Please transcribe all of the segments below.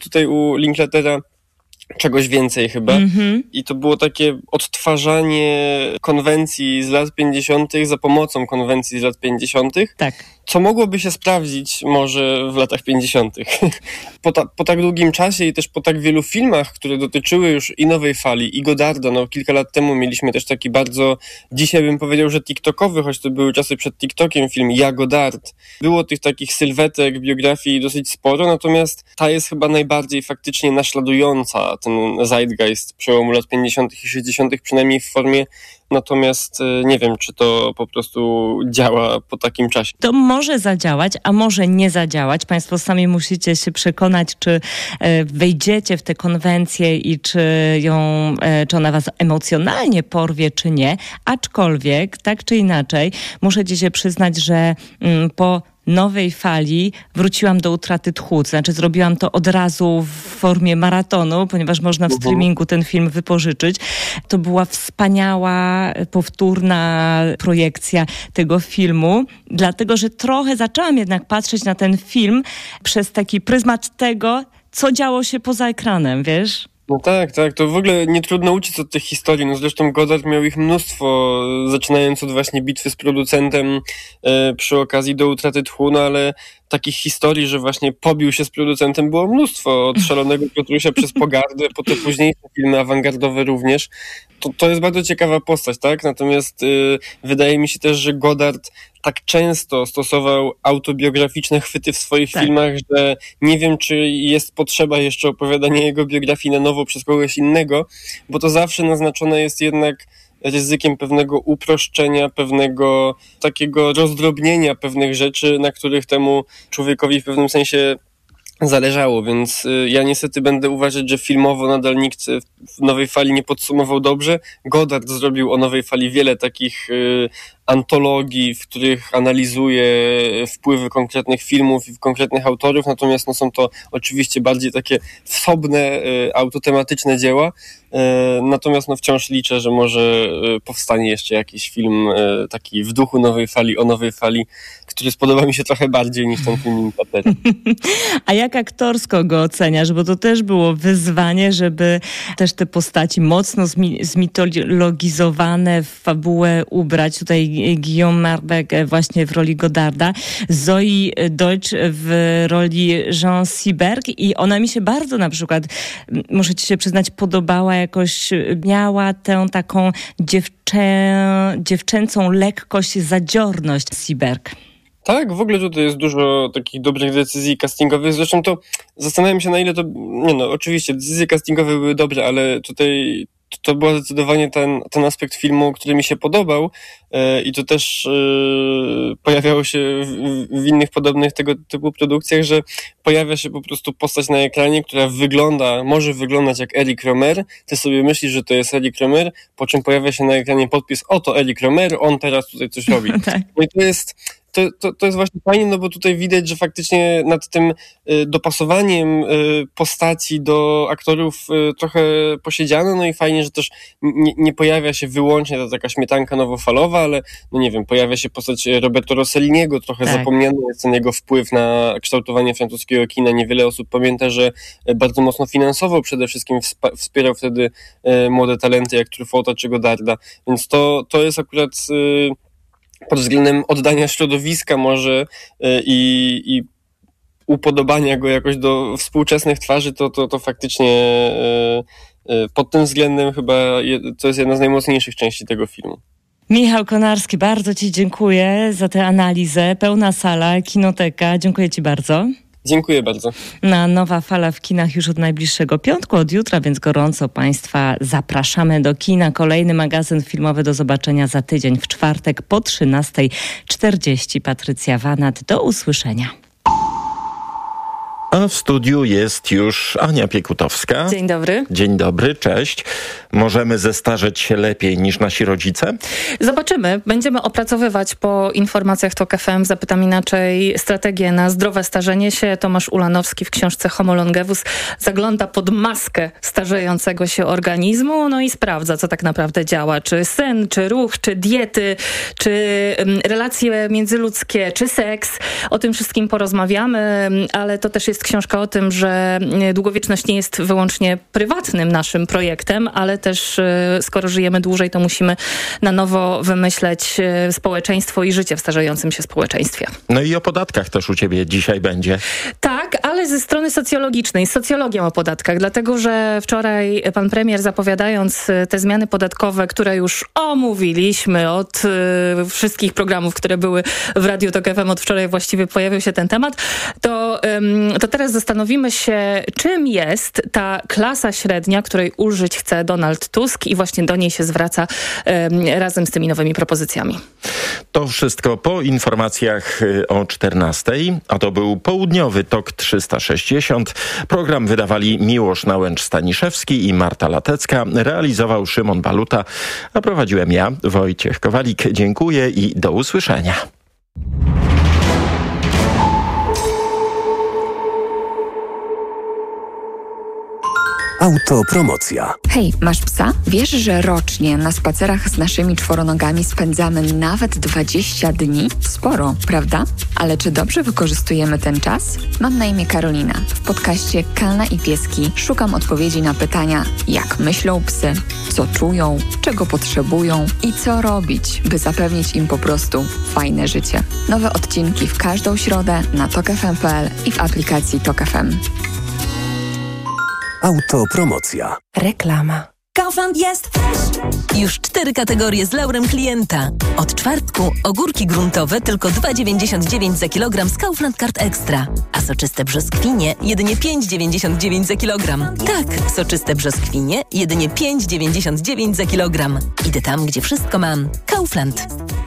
tutaj u Linklatera czegoś więcej chyba. I to było takie odtwarzanie konwencji z lat 50. za pomocą konwencji z lat 50. Tak. Co mogłoby się sprawdzić może w latach 50. Po tak długim czasie i też po tak wielu filmach, które dotyczyły już i Nowej Fali, i Goddarda, no kilka lat temu mieliśmy też taki bardzo, dzisiaj bym powiedział, że tiktokowy, choć to były czasy przed TikTokiem, film Ja, Godard. Było tych takich sylwetek, biografii dosyć sporo, natomiast ta jest chyba najbardziej faktycznie naśladująca ten zeitgeist przełomu lat 50. i 60., przynajmniej w formie. Natomiast nie wiem, czy to po prostu działa po takim czasie. To może zadziałać, a może nie zadziałać. Państwo sami musicie się przekonać, czy wejdziecie w tę konwencję i czy ona was emocjonalnie porwie, czy nie. Aczkolwiek, tak czy inaczej, muszę ci się przyznać, że po Nowej Fali wróciłam do Utraty tchu. Znaczy zrobiłam to od razu w formie maratonu, ponieważ można w streamingu ten film wypożyczyć. To była wspaniała, powtórna projekcja tego filmu, dlatego że trochę zaczęłam jednak patrzeć na ten film przez taki pryzmat tego, co działo się poza ekranem, wiesz? No tak, to w ogóle nie trudno uciec od tych historii. No zresztą Godard miał ich mnóstwo, zaczynając od właśnie bitwy z producentem przy okazji Do Utraty tchu, no ale takich historii, że właśnie pobił się z producentem było mnóstwo. Od Szalonego Piotrusia przez Pogardę, po te późniejsze filmy awangardowe również. To jest bardzo ciekawa postać, tak? Natomiast wydaje mi się też, że Godard tak często stosował autobiograficzne chwyty w swoich filmach, że nie wiem, czy jest potrzeba jeszcze opowiadania jego biografii na nowo przez kogoś innego, bo to zawsze naznaczone jest jednak ryzykiem pewnego uproszczenia, pewnego takiego rozdrobnienia pewnych rzeczy, na których temu człowiekowi w pewnym sensie zależało, więc ja niestety będę uważać, że filmowo nadal nikt w Nowej Fali nie podsumował dobrze. Godard zrobił o Nowej Fali wiele takich antologii, w których analizuje wpływy konkretnych filmów i konkretnych autorów, natomiast są to oczywiście bardziej takie wsobne, autotematyczne dzieła, natomiast wciąż liczę, że może powstanie jeszcze jakiś film taki w duchu Nowej Fali, o Nowej Fali, który spodoba mi się trochę bardziej niż ten film Linklatera. A jak aktorsko go oceniasz? Bo to też było wyzwanie, żeby też te postaci mocno zmitologizowane w fabułę ubrać. Tutaj Guillaume Marbeck właśnie w roli Goddarda, Zoe Deutsch w roli Jean Seberg i ona mi się bardzo na przykład, muszę ci się przyznać, podobała jakoś, miała tę taką dziewczęcą lekkość, zadziorność Seberg. Tak, w ogóle tutaj jest dużo takich dobrych decyzji castingowych. Zresztą to zastanawiam się, na ile to... oczywiście decyzje castingowe były dobre, ale tutaj to był zdecydowanie ten aspekt filmu, który mi się podobał i to też pojawiało się w innych podobnych tego typu produkcjach, że pojawia się po prostu postać na ekranie, która może wyglądać jak Eric Romer. Ty sobie myślisz, że to jest Eric Romer, po czym pojawia się na ekranie podpis: oto Eric Romer, on teraz tutaj coś robi. Tak. No i to jest właśnie fajnie, bo tutaj widać, że faktycznie nad tym dopasowaniem postaci do aktorów trochę posiedziano, i fajnie, że też nie pojawia się wyłącznie ta taka śmietanka nowofalowa, ale pojawia się postać Roberto Rosselliniego, trochę zapomniano jest ten jego wpływ na kształtowanie francuskiego kina. Niewiele osób pamięta, że bardzo mocno finansowo przede wszystkim wspierał wtedy młode talenty jak Truffauta czy Goddarda, więc to jest akurat pod względem oddania środowiska może i upodobania go jakoś do współczesnych twarzy, to faktycznie pod tym względem chyba to jest jedna z najmocniejszych części tego filmu. Michał Konarski, bardzo ci dziękuję za tę analizę. Pełna sala, kinoteka. Dziękuję ci bardzo. Dziękuję bardzo. Nowa Fala w kinach już od najbliższego piątku, od jutra, więc gorąco Państwa zapraszamy do kina. Kolejny magazyn filmowy do zobaczenia za tydzień w czwartek po 13:40. Patrycja Wanat, do usłyszenia. A w studiu jest już Ania Piekutowska. Dzień dobry. Dzień dobry, cześć. Możemy zestarzeć się lepiej niż nasi rodzice? Zobaczymy. Będziemy opracowywać po informacjach TOK FM, Zapytam Inaczej, strategię na zdrowe starzenie się. Tomasz Ulanowski w książce Homo Longevus zagląda pod maskę starzejącego się organizmu, i sprawdza, co tak naprawdę działa. Czy sen, czy ruch, czy diety, czy relacje międzyludzkie, czy seks. O tym wszystkim porozmawiamy, ale to też jest jest książka o tym, że długowieczność nie jest wyłącznie prywatnym naszym projektem, ale też skoro żyjemy dłużej, to musimy na nowo wymyśleć społeczeństwo i życie w starzejącym się społeczeństwie. No i o podatkach też u ciebie dzisiaj będzie. Tak, ale ze strony socjologicznej, z socjologią o podatkach, dlatego że wczoraj pan premier, zapowiadając te zmiany podatkowe, które już omówiliśmy od wszystkich programów, które były w Radiu Tok FM, od wczoraj właściwie pojawił się ten temat, to teraz zastanowimy się, czym jest ta klasa średnia, której ulżyć chce Donald Tusk i właśnie do niej się zwraca razem z tymi nowymi propozycjami. To wszystko po informacjach o 14:00, a to był południowy TOK 360. Program wydawali Miłosz Nałęcz-Staniszewski i Marta Latecka. Realizował Szymon Baluta, a prowadziłem ja, Wojciech Kowalik. Dziękuję i do usłyszenia. Autopromocja. Hej, masz psa? Wiesz, że rocznie na spacerach z naszymi czworonogami spędzamy nawet 20 dni? Sporo, prawda? Ale czy dobrze wykorzystujemy ten czas? Mam na imię Karolina. W podcaście Kalna i Pieski szukam odpowiedzi na pytania, jak myślą psy, co czują, czego potrzebują i co robić, by zapewnić im po prostu fajne życie. Nowe odcinki w każdą środę na tokfm.pl i w aplikacji Tok FM. Autopromocja. Reklama. Kaufland jest już 4 kategorie z laurem klienta. Od czwartku ogórki gruntowe tylko 2,99 za kilogram z Kaufland Card Extra. A soczyste brzoskwinie jedynie 5,99 za kilogram. Tak, soczyste brzoskwinie jedynie 5,99 za kilogram. Idę tam, gdzie wszystko mam. Kaufland.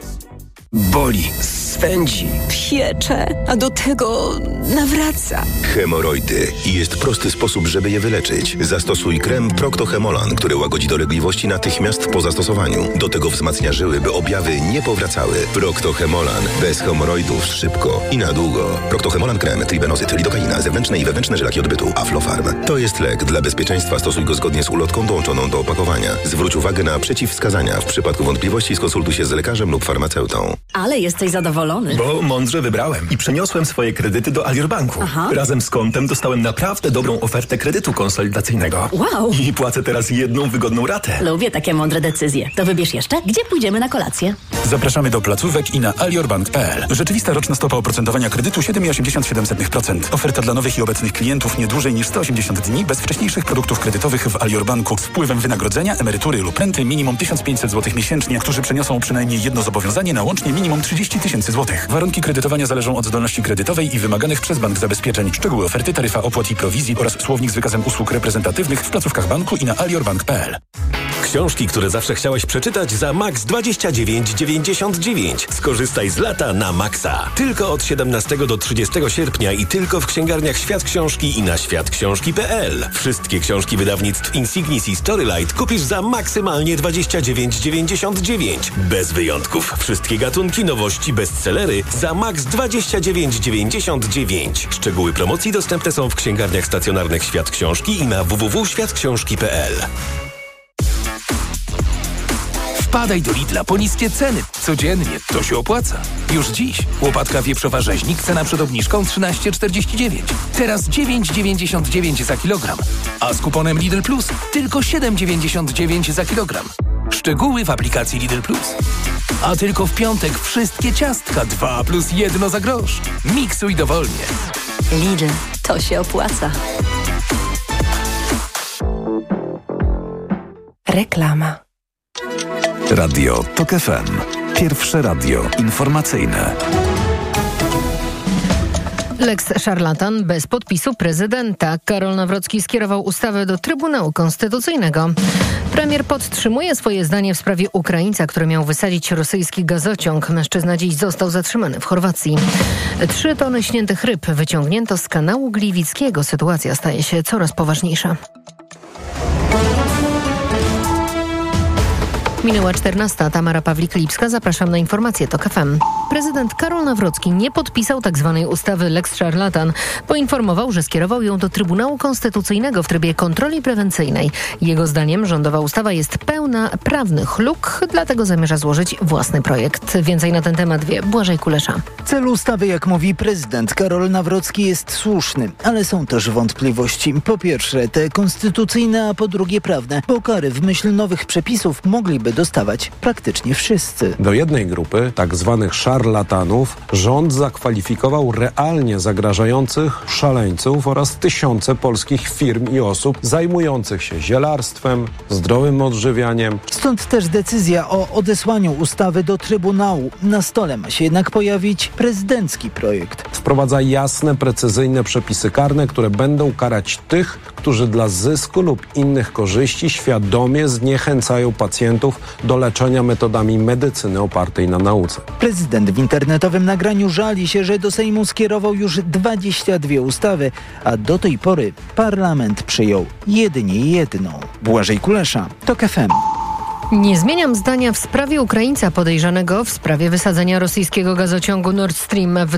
Boli, swędzi, Piecze, a do tego nawraca. Hemoroidy. I jest prosty sposób, żeby je wyleczyć. Zastosuj krem Procto-Hemolan, który łagodzi dolegliwości natychmiast po zastosowaniu. Do tego wzmacnia żyły, by objawy nie powracały. Procto-Hemolan. Bez hemoroidów szybko i na długo. Procto-Hemolan krem, tribenozyt, lidokaina, zewnętrzne i wewnętrzne żylaki odbytu, Aflofarm. To jest lek. Dla bezpieczeństwa stosuj go zgodnie z ulotką dołączoną do opakowania. Zwróć uwagę na przeciwwskazania. W przypadku wątpliwości skonsultuj się z lekarzem lub farmaceutą. Ale jesteś zadowolony. Bo mądrze wybrałem i przeniosłem swoje kredyty do Alior Banku. Aha. Razem z kontem dostałem naprawdę dobrą ofertę kredytu konsolidacyjnego. Wow. I płacę teraz jedną wygodną ratę. Lubię takie mądre decyzje. To wybierz jeszcze, gdzie pójdziemy na kolację. Zapraszamy do placówek i na aliorbank.pl. Rzeczywista roczna stopa oprocentowania kredytu 7,87%. Oferta dla nowych i obecnych klientów nie dłużej niż 180 dni bez wcześniejszych produktów kredytowych w Alior Banku z wpływem wynagrodzenia, emerytury lub renty minimum 1500 zł miesięcznie, którzy przeniosą przynajmniej jedno zobowiązanie na łącznie minimum 30 000 zł. Warunki kredytowania zależą od zdolności kredytowej i wymaganych przez bank zabezpieczeń. Szczegóły oferty, taryfa opłat i prowizji oraz słownik z wykazem usług reprezentatywnych w placówkach banku i na aliorbank.pl. Książki, które zawsze chciałeś przeczytać za max 29,99. Skorzystaj z lata na Maxa. Tylko od 17 do 30 sierpnia i tylko w księgarniach Świat Książki i na światksiążki.pl. Wszystkie książki wydawnictw Insignis i Storylight kupisz za maksymalnie 29,99. Bez wyjątków. Wszystkie gatunki, nowości, bestsellery za max 29,99. Szczegóły promocji dostępne są w księgarniach stacjonarnych Świat Książki i na www.światksiążki.pl. Wpadaj do Lidla po niskie ceny. Codziennie to się opłaca. Już dziś łopatka wieprzowa rzeźnik, cena przed obniżką 13,49. Teraz 9,99 za kilogram. A z kuponem Lidl Plus tylko 7,99 za kilogram. Szczegóły w aplikacji Lidl Plus. A tylko w piątek wszystkie ciastka 2 plus 1 za grosz. Miksuj dowolnie. Lidl, to się opłaca. Reklama. Radio Tok FM. Pierwsze radio informacyjne. Lex szarlatan bez podpisu prezydenta. Karol Nawrocki skierował ustawę do Trybunału Konstytucyjnego. Premier podtrzymuje swoje zdanie w sprawie Ukraińca, który miał wysadzić rosyjski gazociąg. Mężczyzna dziś został zatrzymany w Chorwacji. 3 tony śniętych ryb wyciągnięto z kanału Gliwickiego. Sytuacja staje się coraz poważniejsza. Minęła 14. Tamara Pawlik-Lipska. Zapraszam na informacje TOK FM. Prezydent Karol Nawrocki nie podpisał tzw. ustawy Lex Szarlatan. Poinformował, że skierował ją do Trybunału Konstytucyjnego w trybie kontroli prewencyjnej. Jego zdaniem rządowa ustawa jest pełna prawnych luk, dlatego zamierza złożyć własny projekt. Więcej na ten temat wie Błażej Kulesza. Cel ustawy, jak mówi prezydent Karol Nawrocki, jest słuszny, ale są też wątpliwości. Po pierwsze te konstytucyjne, a po drugie prawne, bo kary w myśl nowych przepisów mogliby dostawać praktycznie wszyscy. Do jednej grupy, tak zwanych szarlatanów, rząd zakwalifikował realnie zagrażających szaleńców oraz tysiące polskich firm i osób zajmujących się zielarstwem, zdrowym odżywianiem. Stąd też decyzja o odesłaniu ustawy do Trybunału. Na stole ma się jednak pojawić prezydencki projekt. Wprowadza jasne, precyzyjne przepisy karne, które będą karać tych, którzy dla zysku lub innych korzyści świadomie zniechęcają pacjentów do leczenia metodami medycyny opartej na nauce. Prezydent w internetowym nagraniu żali się, że do Sejmu skierował już 22 ustawy, a do tej pory parlament przyjął jedynie jedną. Błażej Kulesza, TOK FM. Nie zmieniam zdania w sprawie Ukraińca podejrzanego w sprawie wysadzenia rosyjskiego gazociągu Nord Stream w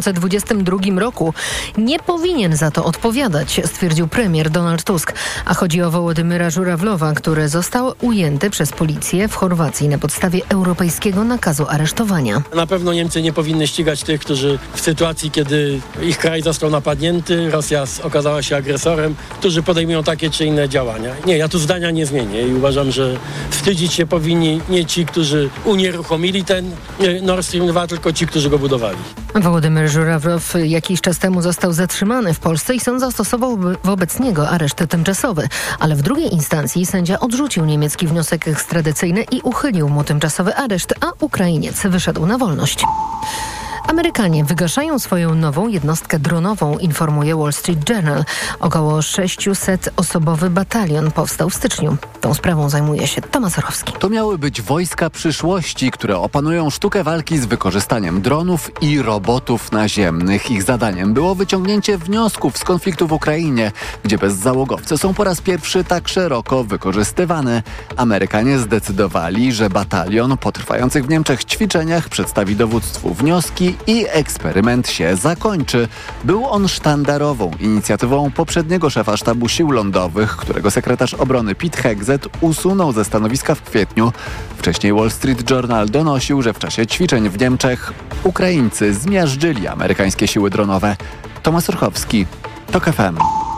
2022 roku. Nie powinien za to odpowiadać, stwierdził premier Donald Tusk. A chodzi o Wołodymyra Żurawlowa, który został ujęty przez policję w Chorwacji na podstawie europejskiego nakazu aresztowania. Na pewno Niemcy nie powinny ścigać tych, którzy w sytuacji, kiedy ich kraj został napadnięty, Rosja okazała się agresorem, którzy podejmują takie czy inne działania. Nie, ja tu zdania nie zmienię i uważam, że wstydzić się powinni nie ci, którzy unieruchomili ten Nord Stream 2, tylko ci, którzy go budowali. Wołodymyr Żurawlow jakiś czas temu został zatrzymany w Polsce i sąd zastosował wobec niego areszt tymczasowy. Ale w drugiej instancji sędzia odrzucił niemiecki wniosek ekstradycyjny i uchylił mu tymczasowy areszt, a Ukrainiec wyszedł na wolność. Amerykanie wygaszają swoją nową jednostkę dronową, informuje Wall Street Journal. Około 600-osobowy batalion powstał w styczniu. Tą sprawą zajmuje się Tomasz Orchowski. To miały być wojska przyszłości, które opanują sztukę walki z wykorzystaniem dronów i robotów naziemnych. Ich zadaniem było wyciągnięcie wniosków z konfliktu w Ukrainie, gdzie bezzałogowce są po raz pierwszy tak szeroko wykorzystywane. Amerykanie zdecydowali, że batalion po trwających w Niemczech ćwiczeniach przedstawi dowództwu wnioski i eksperyment się zakończy. Był on sztandarową inicjatywą poprzedniego szefa sztabu sił lądowych, którego sekretarz obrony Pete Hegseth usunął ze stanowiska w kwietniu. Wcześniej Wall Street Journal donosił, że w czasie ćwiczeń w Niemczech Ukraińcy zmiażdżyli amerykańskie siły dronowe. Tomasz Orchowski, TOK FM.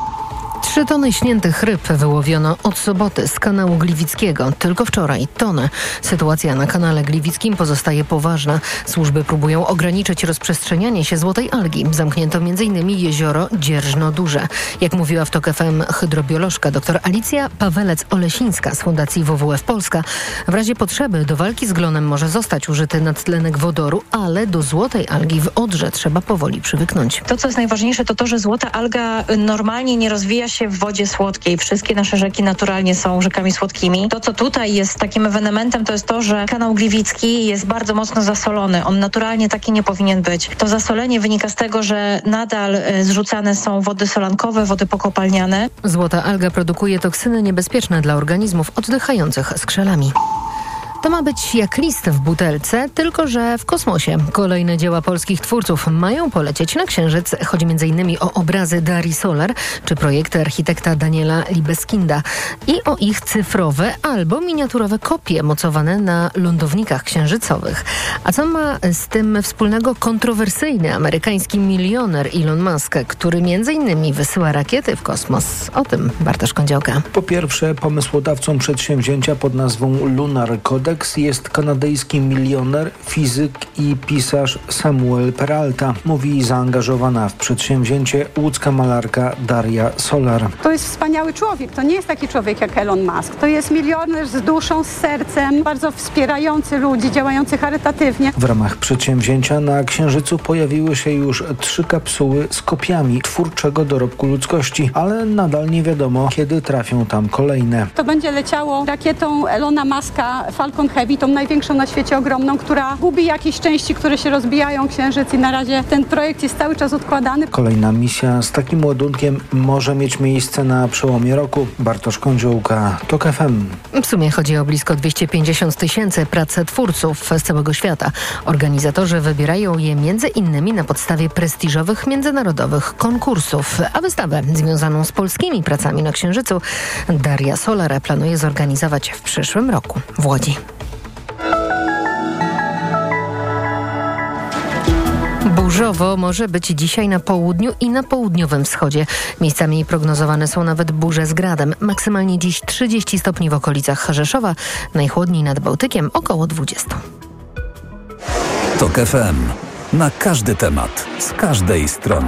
3 tony śniętych ryb wyłowiono od soboty z kanału Gliwickiego. Tylko wczoraj tonę. Sytuacja na kanale Gliwickim pozostaje poważna. Służby próbują ograniczyć rozprzestrzenianie się złotej algi. Zamknięto m.in. jezioro Dzierżno-Duże. Jak mówiła w TOK FM hydrobiolożka dr Alicja Pawelec-Olesińska z Fundacji WWF Polska, w razie potrzeby do walki z glonem może zostać użyty nadtlenek wodoru, ale do złotej algi w Odrze trzeba powoli przywyknąć. To, co jest najważniejsze, to to, że złota alga normalnie nie rozwija się w wodzie słodkiej. Wszystkie nasze rzeki naturalnie są rzekami słodkimi. To, co tutaj jest takim ewenementem, to jest to, że kanał Gliwicki jest bardzo mocno zasolony. On naturalnie taki nie powinien być. To zasolenie wynika z tego, że nadal zrzucane są wody solankowe, wody pokopalniane. Złota alga produkuje toksyny niebezpieczne dla organizmów oddychających skrzelami. To ma być jak list w butelce, tylko że w kosmosie. Kolejne dzieła polskich twórców mają polecieć na Księżyc. Chodzi m.in. o obrazy Darii Solar czy projekty architekta Daniela Libeskinda i o ich cyfrowe albo miniaturowe kopie mocowane na lądownikach księżycowych. A co ma z tym wspólnego kontrowersyjny amerykański milioner Elon Musk, który m.in. wysyła rakiety w kosmos? O tym Bartosz Kądziołka. Po pierwsze, pomysłodawcą przedsięwzięcia pod nazwą Lunar Codex jest kanadyjski milioner, fizyk i pisarz Samuel Peralta, mówi zaangażowana w przedsięwzięcie łódzka malarka Daria Solar. To jest wspaniały człowiek, to nie jest taki człowiek jak Elon Musk. To jest milioner z duszą, z sercem, bardzo wspierający ludzi, działający charytatywnie. W ramach przedsięwzięcia na Księżycu pojawiły się już 3 kapsuły z kopiami twórczego dorobku ludzkości, ale nadal nie wiadomo, kiedy trafią tam kolejne. To będzie leciało rakietą Elona Muska Falcon Falcon Heavy, tą największą na świecie, ogromną, która gubi jakieś części, które się rozbijają, Księżyc, i na razie ten projekt jest cały czas odkładany. Kolejna misja z takim ładunkiem może mieć miejsce na przełomie roku. Bartosz Kądziołka, TOK FM. W sumie chodzi o blisko 250 000 pracodawców z całego świata. Organizatorzy wybierają je między innymi na podstawie prestiżowych międzynarodowych konkursów. A wystawę związaną z polskimi pracami na Księżycu Daria Solar planuje zorganizować w przyszłym roku w Łodzi. Burzowo może być dzisiaj na południu i na południowym wschodzie. Miejscami prognozowane są nawet burze z gradem. Maksymalnie dziś 30 stopni w okolicach Rzeszowa, najchłodniej nad Bałtykiem około 20. TOK FM. Na każdy temat, z każdej strony.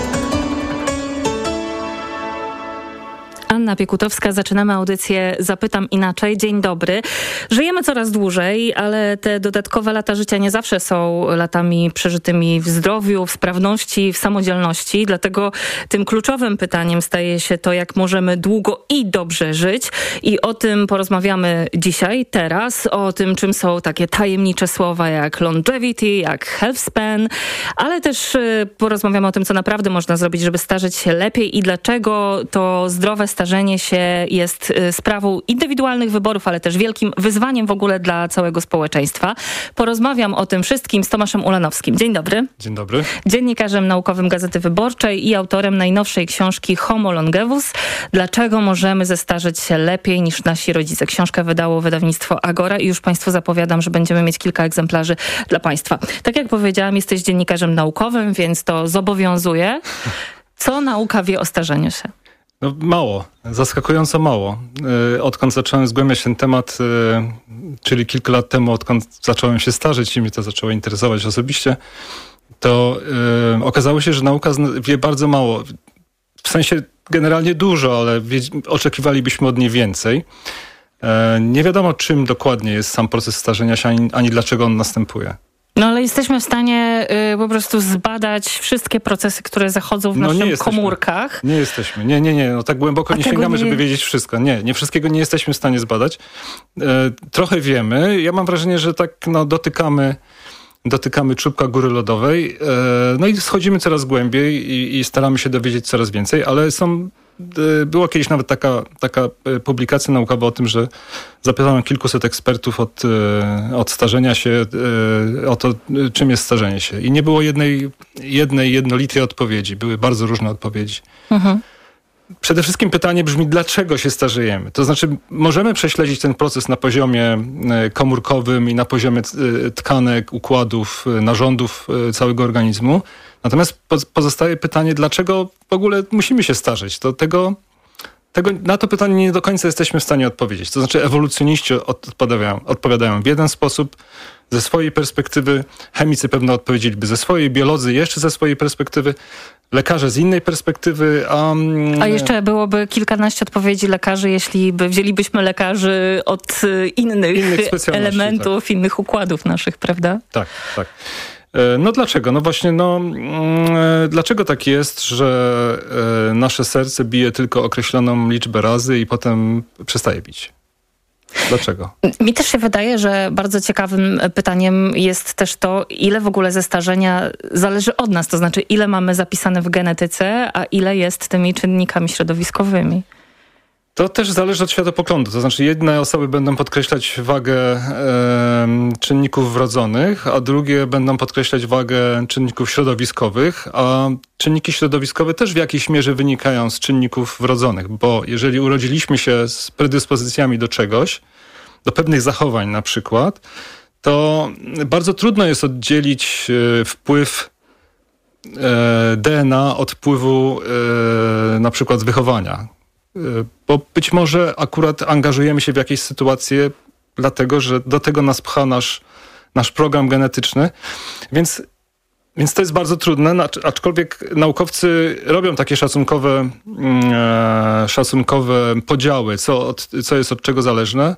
Anna Piekutowska, zaczynamy audycję Zapytam Inaczej. Dzień dobry. Żyjemy coraz dłużej, ale te dodatkowe lata życia nie zawsze są latami przeżytymi w zdrowiu, w sprawności, w samodzielności. Dlatego tym kluczowym pytaniem staje się to, jak możemy długo i dobrze żyć. I o tym porozmawiamy dzisiaj, teraz. O tym, czym są takie tajemnicze słowa jak longevity, jak health span, ale też porozmawiamy o tym, co naprawdę można zrobić, żeby starzeć się lepiej i dlaczego to zdrowe starzenie się jest sprawą indywidualnych wyborów, ale też wielkim wyzwaniem w ogóle dla całego społeczeństwa. Porozmawiam o tym wszystkim z Tomaszem Ulanowskim. Dzień dobry. Dzień dobry. Dziennikarzem naukowym Gazety Wyborczej i autorem najnowszej książki Homo longevus. Dlaczego możemy zestarzeć się lepiej niż nasi rodzice? Książkę wydało wydawnictwo Agora i już Państwu zapowiadam, że będziemy mieć kilka egzemplarzy dla Państwa. Tak jak powiedziałam, jesteś dziennikarzem naukowym, więc to zobowiązuje. Co nauka wie o starzeniu się? No mało, zaskakująco mało. Odkąd zacząłem zgłębiać ten temat, czyli kilka lat temu, odkąd zacząłem się starzeć i mnie to zaczęło interesować osobiście, to okazało się, że nauka wie bardzo mało. W sensie generalnie dużo, ale oczekiwalibyśmy od niej więcej. Nie wiadomo, czym dokładnie jest sam proces starzenia się, ani dlaczego on następuje. No ale jesteśmy w stanie po prostu zbadać wszystkie procesy, które zachodzą w naszych komórkach. Nie jesteśmy. Nie. No tak głęboko nie sięgamy, żeby wiedzieć wszystko. Nie wszystkiego nie jesteśmy w stanie zbadać. Trochę wiemy. Ja mam wrażenie, że tak dotykamy czubka góry lodowej. No i schodzimy coraz głębiej i staramy się dowiedzieć coraz więcej, ale była kiedyś nawet taka publikacja naukowa o tym, że zapytano kilkuset ekspertów od starzenia się o to, czym jest starzenie się. I nie było jednej jednolitej odpowiedzi. Były bardzo różne odpowiedzi. Mhm. Przede wszystkim pytanie brzmi, dlaczego się starzejemy? To znaczy, możemy prześledzić ten proces na poziomie komórkowym i na poziomie tkanek, układów, narządów całego organizmu. Natomiast pozostaje pytanie, dlaczego w ogóle musimy się starzeć? Na to pytanie nie do końca jesteśmy w stanie odpowiedzieć. To znaczy ewolucjoniści odpowiadają w jeden sposób, ze swojej perspektywy, chemicy pewno odpowiedzieliby ze swojej, biolodzy jeszcze ze swojej perspektywy, lekarze z innej perspektywy. A jeszcze byłoby kilkanaście odpowiedzi lekarzy, jeśli wzięlibyśmy lekarzy od innych elementów, tak. Innych układów naszych, prawda? Tak. No dlaczego? No właśnie, dlaczego tak jest, że nasze serce bije tylko określoną liczbę razy i potem przestaje bić? Dlaczego? Mi też się wydaje, że bardzo ciekawym pytaniem jest też to, ile w ogóle ze starzenia zależy od nas, to znaczy ile mamy zapisane w genetyce, a ile jest tymi czynnikami środowiskowymi. To też zależy od światopoglądu. To znaczy jedne osoby będą podkreślać wagę czynników wrodzonych, a drugie będą podkreślać wagę czynników środowiskowych, a czynniki środowiskowe też w jakiejś mierze wynikają z czynników wrodzonych, bo jeżeli urodziliśmy się z predyspozycjami do czegoś, do pewnych zachowań na przykład, to bardzo trudno jest oddzielić wpływ DNA od wpływu na przykład z wychowania. Bo być może akurat angażujemy się w jakieś sytuacje, dlatego że do tego nas pcha nasz program genetyczny. Więc to jest bardzo trudne, aczkolwiek naukowcy robią takie szacunkowe podziały, co jest od czego zależne.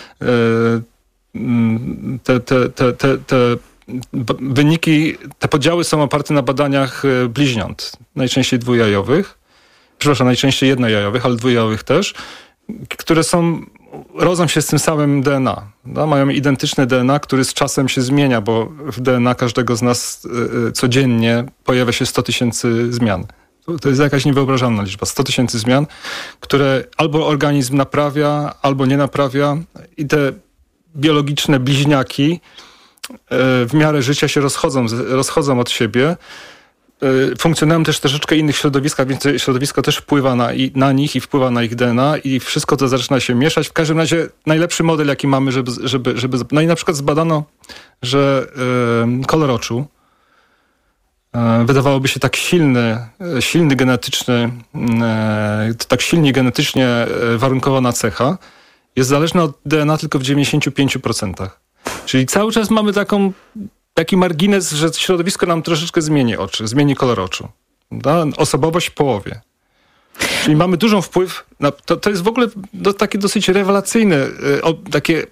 Te wyniki, te podziały są oparte na badaniach bliźniąt, najczęściej dwujajowych. Najczęściej jednojajowych, ale dwujajowych też, które są rodzą się z tym samym DNA. No, mają identyczne DNA, który z czasem się zmienia, bo w DNA każdego z nas codziennie pojawia się 100 000 zmian. To jest jakaś niewyobrażalna liczba. 100 000 zmian, które albo organizm naprawia, albo nie naprawia. I te biologiczne bliźniaki w miarę życia się rozchodzą od siebie. Funkcjonują też troszeczkę innych środowiskach, więc środowisko też wpływa na nich i wpływa na ich DNA i wszystko to zaczyna się mieszać. W każdym razie najlepszy model, jaki mamy, żeby... No i na przykład zbadano, że kolor oczu, wydawałoby się tak silny genetycznie warunkowana cecha, jest zależna od DNA tylko w 95%. Czyli cały czas mamy taki margines, że środowisko nam troszeczkę zmieni kolor oczu. Osobowość w połowie. Czyli mamy dużą wpływ na... To jest w ogóle takie dosyć rewelacyjne, takie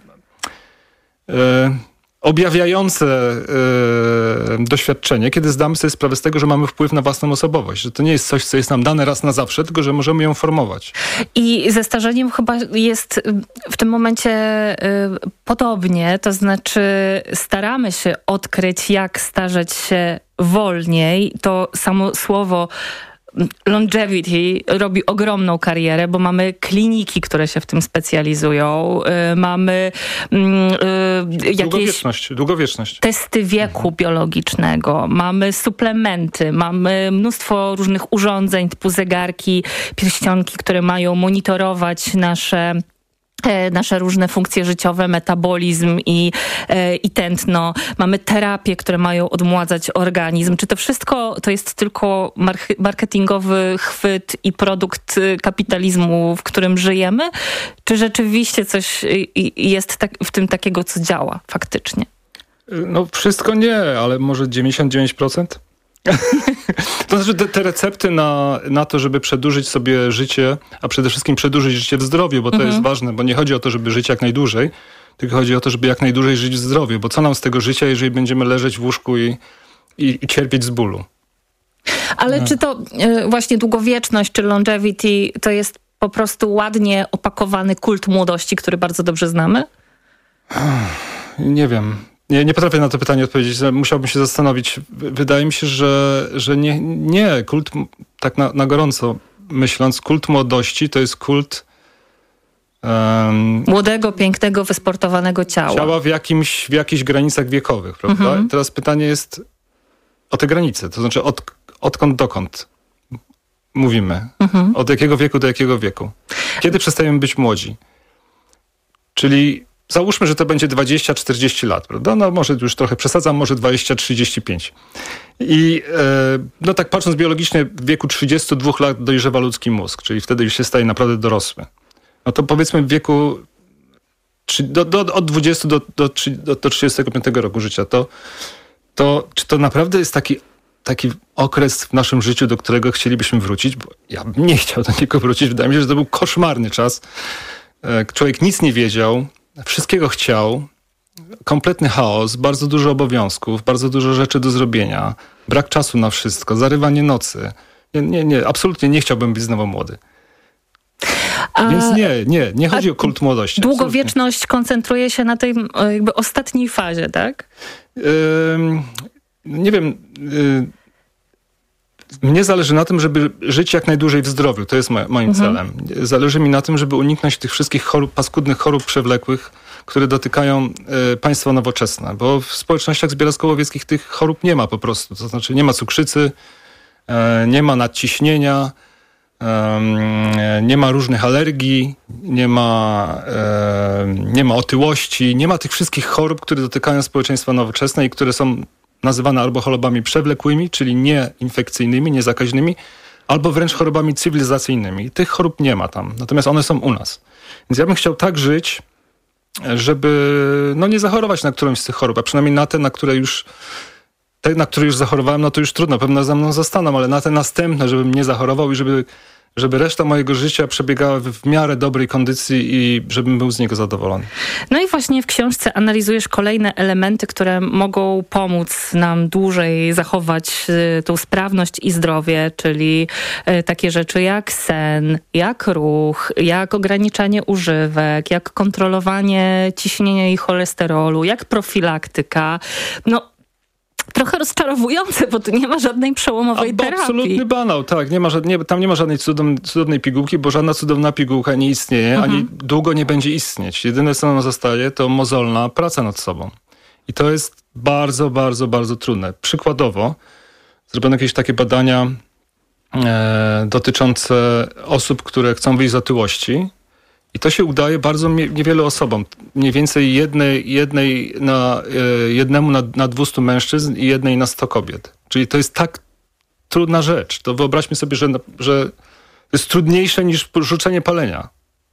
objawiające doświadczenie, kiedy zdamy sobie sprawę z tego, że mamy wpływ na własną osobowość. Że to nie jest coś, co jest nam dane raz na zawsze, tylko że możemy ją formować. I ze starzeniem chyba jest w tym momencie podobnie. To znaczy staramy się odkryć, jak starzeć się wolniej. To samo słowo longevity robi ogromną karierę, bo mamy kliniki, które się w tym specjalizują. Mamy jakieś długowieczność. Testy wieku biologicznego. Mamy suplementy. Mamy mnóstwo różnych urządzeń typu zegarki, pierścionki, które mają monitorować nasze różne funkcje życiowe, metabolizm i tętno. Mamy terapie, które mają odmładzać organizm. Czy to wszystko to jest tylko marketingowy chwyt i produkt kapitalizmu, w którym żyjemy? Czy rzeczywiście coś jest w tym takiego, co działa faktycznie? No wszystko nie, ale może 99%? To znaczy te recepty na to, żeby przedłużyć sobie życie, a przede wszystkim przedłużyć życie w zdrowiu, bo to jest ważne, bo nie chodzi o to, żeby żyć jak najdłużej, tylko chodzi o to, żeby jak najdłużej żyć w zdrowiu, bo co nam z tego życia, jeżeli będziemy leżeć w łóżku i cierpieć z bólu? Ale czy to właśnie długowieczność, czy longevity, to jest po prostu ładnie opakowany kult młodości, który bardzo dobrze znamy? Nie wiem. Nie potrafię na to pytanie odpowiedzieć. Musiałbym się zastanowić. Wydaje mi się, że nie. Kult, tak na gorąco myśląc, kult młodości to jest kult młodego, pięknego, wysportowanego ciała. Ciała w jakichś granicach wiekowych, prawda? Teraz pytanie jest o te granice. To znaczy odkąd dokąd mówimy. Od jakiego wieku do jakiego wieku. Kiedy przestajemy być młodzi. Czyli załóżmy, że to będzie 20-40 lat, prawda? No może już trochę przesadzam, może 20-35. I no tak patrząc biologicznie, w wieku 32 lat dojrzewa ludzki mózg, czyli wtedy już się staje naprawdę dorosły. No to powiedzmy w wieku od 20 do 35 roku życia, czy to naprawdę jest taki okres w naszym życiu, do którego chcielibyśmy wrócić? Bo ja bym nie chciał do niego wrócić. Wydaje mi się, że to był koszmarny czas. Człowiek nic nie wiedział, wszystkiego chciał, kompletny chaos, bardzo dużo obowiązków, bardzo dużo rzeczy do zrobienia, brak czasu na wszystko, zarywanie nocy. Nie, absolutnie nie chciałbym być znowu młody. Więc nie chodzi o kult młodości. Długowieczność absolutnie koncentruje się na tej jakby ostatniej fazie, tak? Nie wiem. Mnie zależy na tym, żeby żyć jak najdłużej w zdrowiu. To jest moim celem. Zależy mi na tym, żeby uniknąć tych wszystkich paskudnych chorób przewlekłych, które dotykają państwa nowoczesne. Bo w społecznościach zbieraczkołowieckich tych chorób nie ma po prostu. To znaczy nie ma cukrzycy, nie ma nadciśnienia, nie ma różnych alergii, nie ma otyłości, nie ma tych wszystkich chorób, które dotykają społeczeństwa nowoczesne i które są nazywane albo chorobami przewlekłymi, czyli nieinfekcyjnymi, niezakaźnymi, albo wręcz chorobami cywilizacyjnymi. Tych chorób nie ma tam, natomiast one są u nas. Więc ja bym chciał tak żyć, żeby nie zachorować na którąś z tych chorób, a przynajmniej na te, na które już zachorowałem, no to już trudno, pewno za mną zostaną, ale na te następne, żebym nie zachorował i żeby żeby reszta mojego życia przebiegała w miarę dobrej kondycji i żebym był z niego zadowolony. No i właśnie w książce analizujesz kolejne elementy, które mogą pomóc nam dłużej zachować tą sprawność i zdrowie, czyli takie rzeczy jak sen, jak ruch, jak ograniczanie używek, jak kontrolowanie ciśnienia i cholesterolu, jak profilaktyka. No, trochę rozczarowujące, bo tu nie ma żadnej przełomowej terapii. Absolutny banał, tak. Tam nie ma żadnej cudownej pigułki, bo żadna cudowna pigułka nie istnieje, ani długo nie będzie istnieć. Jedyne, co nam zostaje, to mozolna praca nad sobą. I to jest bardzo, bardzo, bardzo trudne. Przykładowo zrobiono jakieś takie badania dotyczące osób, które chcą wyjść z otyłości. I to się udaje bardzo niewielu osobom. Mniej więcej jednemu na 200 mężczyzn i jednej na 100 kobiet. Czyli to jest tak trudna rzecz. To wyobraźmy sobie, że to jest trudniejsze niż rzucenie palenia.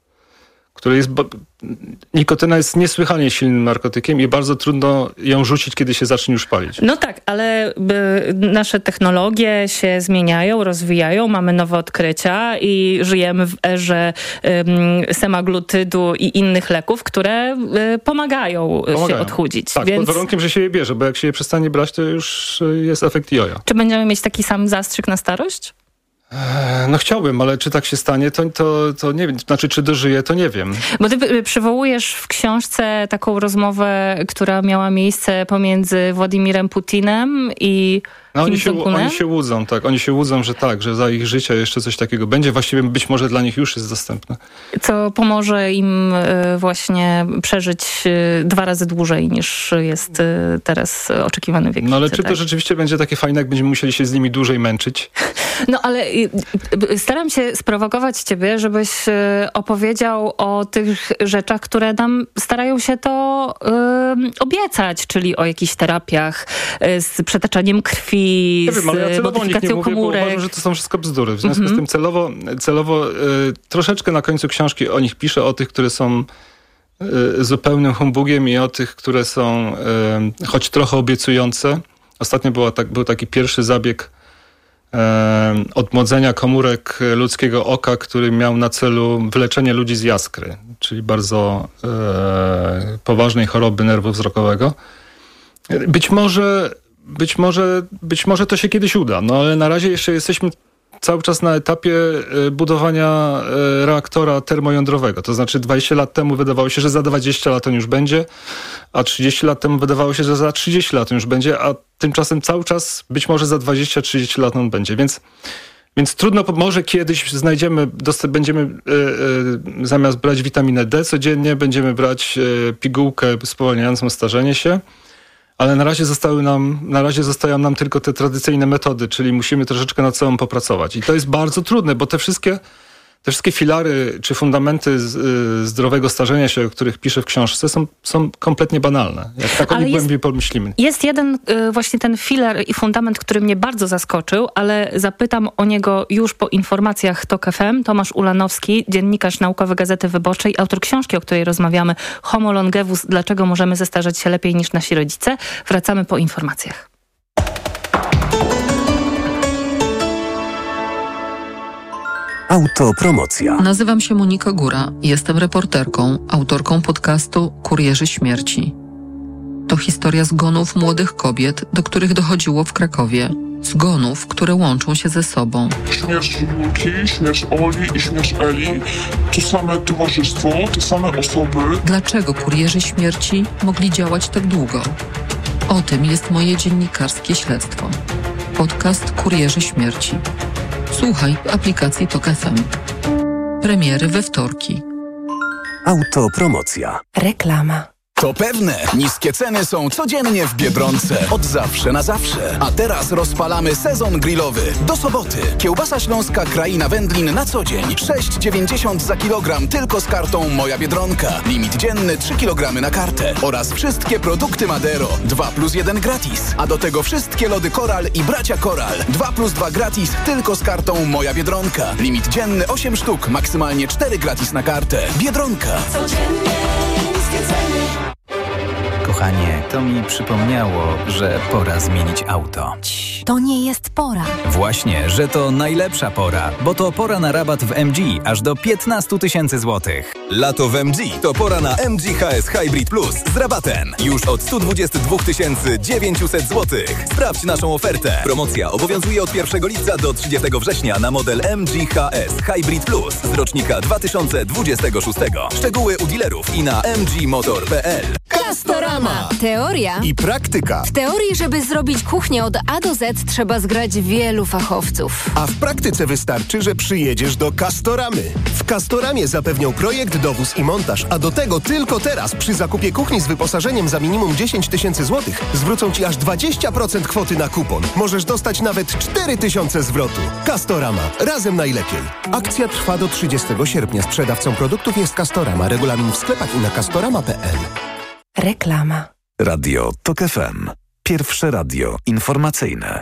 Nikotyna jest niesłychanie silnym narkotykiem i bardzo trudno ją rzucić, kiedy się zacznie już palić. No tak, ale nasze technologie się zmieniają, rozwijają, mamy nowe odkrycia i żyjemy w erze semaglutydu i innych leków, które pomagają się odchudzić. Tak, pod warunkiem, że się je bierze, bo jak się je przestanie brać, to już jest efekt jojo. Czy będziemy mieć taki sam zastrzyk na starość? No chciałbym, ale czy tak się stanie, to nie wiem. Znaczy, czy dożyję, to nie wiem. Bo ty przywołujesz w książce taką rozmowę, która miała miejsce pomiędzy Władimirem Putinem i oni się łudzą, tak. Oni się łudzą, że za ich życia jeszcze coś takiego będzie. Właściwie być może dla nich już jest dostępne. Co pomoże im właśnie przeżyć 2 razy dłużej niż jest teraz oczekiwany wiek. No ale czy to rzeczywiście będzie takie fajne, jak będziemy musieli się z nimi dłużej męczyć? No ale staram się sprowokować ciebie, żebyś opowiedział o tych rzeczach, które nam starają się to obiecać, czyli o jakichś terapiach z przetaczaniem krwi, z modyfikacją komórek. Uważam, że to są wszystko bzdury. W związku z tym celowo troszeczkę na końcu książki o nich piszę, o tych, które są zupełnym humbugiem i o tych, które są choć trochę obiecujące. Ostatnio był taki pierwszy zabieg odmłodzenia komórek ludzkiego oka, który miał na celu wyleczenie ludzi z jaskry, czyli bardzo poważnej choroby nerwu wzrokowego. Być może to się kiedyś uda, no ale na razie jeszcze jesteśmy cały czas na etapie budowania reaktora termojądrowego. To znaczy 20 lat temu wydawało się, że za 20 lat on już będzie, a 30 lat temu wydawało się, że za 30 lat on już będzie, a tymczasem cały czas być może za 20-30 lat on będzie. Więc trudno, może kiedyś będziemy zamiast brać witaminę D codziennie, będziemy brać pigułkę spowalniającą starzenie się. Ale na razie zostają nam tylko te tradycyjne metody, czyli musimy troszeczkę nad sobą popracować. I to jest bardzo trudne, bo te wszystkie filary czy fundamenty zdrowego starzenia się, o których piszę w książce, są kompletnie banalne. Jak tak o nich głębiej pomyślimy. Jest jeden właśnie ten filar i fundament, który mnie bardzo zaskoczył, ale zapytam o niego już po informacjach TOK FM. Tomasz Ulanowski, dziennikarz naukowy Gazety Wyborczej, autor książki, o której rozmawiamy, Homo longevus, dlaczego możemy zestarzeć się lepiej niż nasi rodzice. Wracamy po informacjach. Autopromocja. Nazywam się Monika Góra. Jestem reporterką, autorką podcastu Kurierzy Śmierci. To historia zgonów młodych kobiet, do których dochodziło w Krakowie. Zgonów, które łączą się ze sobą. Śmierć Julki, śmierć Oli i śmierć Eli to same towarzystwo, te same osoby. Dlaczego kurierzy śmierci mogli działać tak długo? O tym jest moje dziennikarskie śledztwo. Podcast Kurierzy Śmierci. Słuchaj w aplikacji TOK FM. Premiery we wtorki. Autopromocja. Reklama. To pewne, niskie ceny są codziennie w Biedronce. Od zawsze na zawsze. A teraz rozpalamy sezon grillowy. Do soboty. Kiełbasa śląska Kraina Wędlin na co dzień. 6,90 za kilogram tylko z kartą Moja Biedronka. Limit dzienny 3 kg na kartę. Oraz wszystkie produkty Madero. 2+1 gratis. A do tego wszystkie lody Koral i Bracia Koral. 2+2 gratis tylko z kartą Moja Biedronka. Limit dzienny 8 sztuk. Maksymalnie 4 gratis na kartę. Biedronka. Codziennie niskie ceny. Kochanie, to mi przypomniało, że pora zmienić auto. to nie jest pora. Właśnie, że to najlepsza pora, bo to pora na rabat w MG aż do 15 000 złotych. Lato w MG to pora na MG HS Hybrid Plus z rabatem. Już od 122 900 zł. Sprawdź naszą ofertę. Promocja obowiązuje od 1 lipca do 30 września na model MG HS Hybrid Plus z rocznika 2026. Szczegóły u dealerów i na mgmotor.pl. Castorama. Teoria i praktyka. W teorii, żeby zrobić kuchnię od A do Z, trzeba zgrać wielu fachowców. A w praktyce wystarczy, że przyjedziesz do Castoramy. W Castoramie zapewnią projekt, dowóz i montaż, a do tego tylko teraz przy zakupie kuchni z wyposażeniem za minimum 10 000 złotych zwrócą Ci aż 20% kwoty na kupon. Możesz dostać nawet 4 000 zwrotu. Castorama. Razem najlepiej. Akcja trwa do 30 sierpnia. Sprzedawcą produktów jest Castorama. Regulamin w sklepach i na castorama.pl. Reklama. Radio TOK FM. Pierwsze radio informacyjne.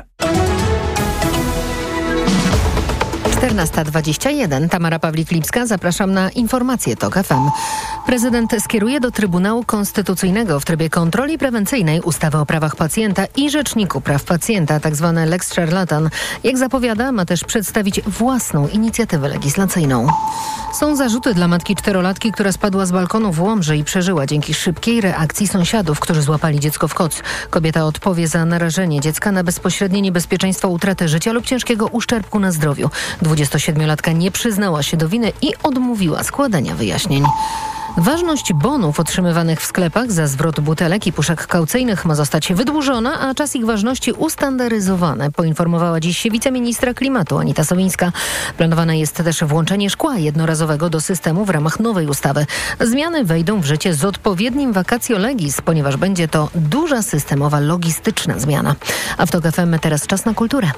14:21. Tamara Pawlik-Lipska. Zapraszam na informacje TOK FM. Prezydent skieruje do Trybunału Konstytucyjnego w trybie kontroli prewencyjnej ustawy o prawach pacjenta i Rzeczniku Praw Pacjenta, tzw. Lex Szarlatan. Jak zapowiada, ma też przedstawić własną inicjatywę legislacyjną. Są zarzuty dla matki 4-latki, która spadła z balkonu w Łomży i przeżyła dzięki szybkiej reakcji sąsiadów, którzy złapali dziecko w koc. Kobieta odpowie za narażenie dziecka na bezpośrednie niebezpieczeństwo utraty życia lub ciężkiego uszczerbku na zdrowiu. 27-latka nie przyznała się do winy i odmówiła składania wyjaśnień. Ważność bonów otrzymywanych w sklepach za zwrot butelek i puszek kaucyjnych ma zostać wydłużona, a czas ich ważności ustandaryzowany, poinformowała dziś wiceministra klimatu Anita Sowińska. Planowane jest też włączenie szkła jednorazowego do systemu w ramach nowej ustawy. Zmiany wejdą w życie z odpowiednim vacatio legis, ponieważ będzie to duża systemowa, logistyczna zmiana. A w TOK FM teraz czas na kulturę.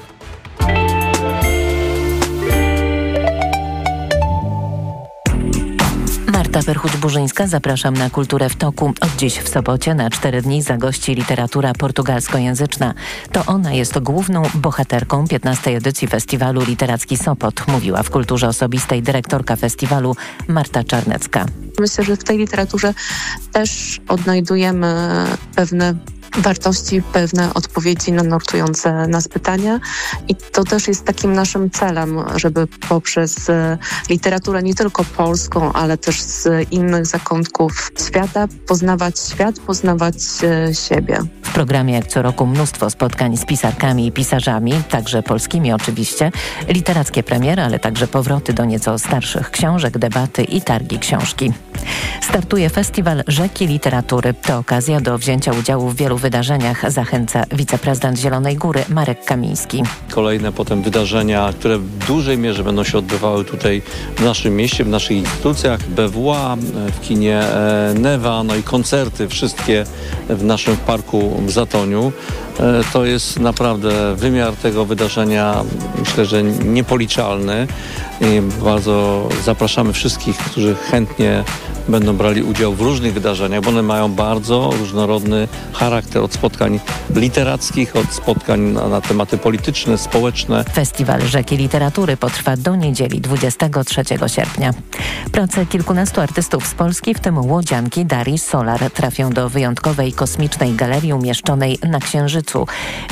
Marta Perchuć-Burzyńska, zapraszam na Kulturę w toku. Od dziś w Sopocie na 4 dni zagości literatura portugalskojęzyczna. To ona jest główną bohaterką 15. edycji festiwalu Literacki Sopot, mówiła w Kulturze Osobistej dyrektorka festiwalu Marta Czarnecka. Myślę, że w tej literaturze też odnajdujemy pewne wartości, pewne odpowiedzi na nurtujące nas pytania i to też jest takim naszym celem, żeby poprzez literaturę nie tylko polską, ale też z innych zakątków świata poznawać świat, poznawać siebie. W programie jak co roku mnóstwo spotkań z pisarkami i pisarzami, także polskimi oczywiście, literackie premiery, ale także powroty do nieco starszych książek, debaty i targi książki. Startuje festiwal Rzeki Literatury. To okazja do wzięcia udziału w wielu wydarzeniach, zachęca wiceprezydent Zielonej Góry Marek Kamiński. Kolejne potem wydarzenia, które w dużej mierze będą się odbywały tutaj w naszym mieście, w naszych instytucjach, BWA, w kinie Newa, no i koncerty wszystkie w naszym parku w Zatoniu. To jest naprawdę wymiar tego wydarzenia, myślę, że niepoliczalny. I bardzo zapraszamy wszystkich, którzy chętnie będą brali udział w różnych wydarzeniach, bo one mają bardzo różnorodny charakter, od spotkań literackich, od spotkań na tematy polityczne, społeczne. Festiwal Rzeki Literatury potrwa do niedzieli 23 sierpnia. Prace kilkunastu artystów z Polski, w tym łodzianki Darii Solar, trafią do wyjątkowej kosmicznej galerii umieszczonej na Księżycu.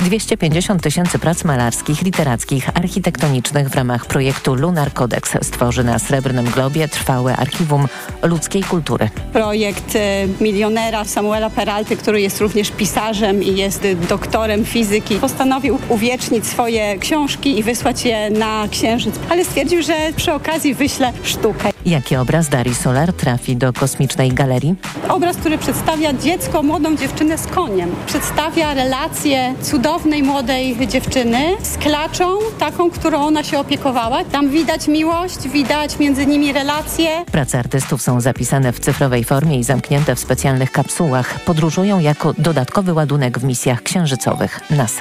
250 000 prac malarskich, literackich, architektonicznych w ramach projektu Lunar Codex stworzy na Srebrnym Globie trwałe archiwum ludzkiej kultury. Projekt milionera Samuela Peralty, który jest również pisarzem i jest doktorem fizyki, postanowił uwiecznić swoje książki i wysłać je na Księżyc, ale stwierdził, że przy okazji wyśle sztukę. Jaki obraz Darii Solar trafi do kosmicznej galerii? Obraz, który przedstawia dziecko, młodą dziewczynę z koniem. Przedstawia relację cudownej, młodej dziewczyny z klaczą, taką, którą ona się opiekowała. Tam widać miłość, widać między nimi relacje. Prace artystów są zapisane w cyfrowej formie i zamknięte w specjalnych kapsułach. Podróżują jako dodatkowy ładunek w misjach księżycowych NASA.